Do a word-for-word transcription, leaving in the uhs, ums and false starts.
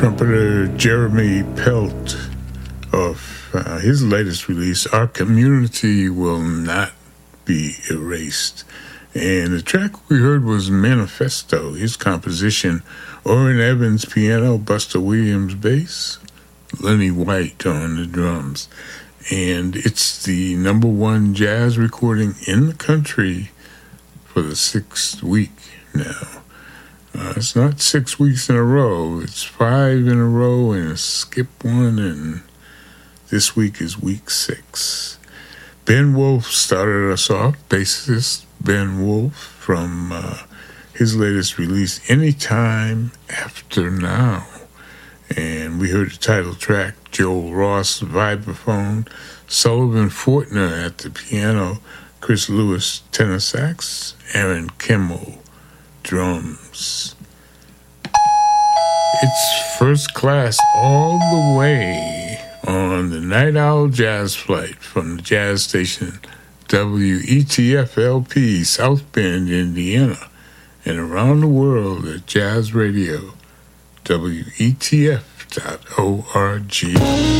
trumpeter Jeremy Pelt of uh, his latest release, Our Community Will Not Be Erased. And the track we heard was Manifesto, his composition, Orrin Evans piano, Buster Williams bass, Lenny White on the drums. And it's the number one jazz recording in the country for the sixth week now. Uh, it's not six weeks in a row. It's five in a row and a skip one, and this week is week six. Ben Wolf started us off, bassist Ben Wolf from uh, his latest release, Anytime After Now. And we heard the title track, Joel Ross, vibraphone, Sullivan Fortner at the piano, Chris Lewis, tenor sax, Aaron Kimmel, drums. It's first class all the way on the Night Owl Jazz Flight from the jazz station W E T F L P, South Bend, Indiana, and around the world at Jazz Radio, W E T F dot org.